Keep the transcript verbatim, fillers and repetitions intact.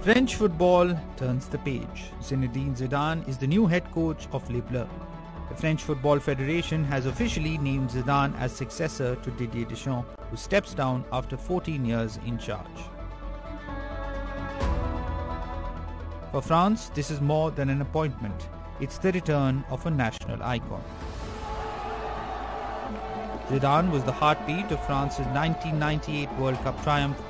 French football turns the page. Zinedine Zidane is the new head coach of Les Bleus. The French Football Federation has officially named Zidane as successor to Didier Deschamps, who steps down after fourteen years in charge. For France, this is more than an appointment. It's the return of a national icon. Zidane was the heartbeat of France's nineteen ninety-eight World Cup triumph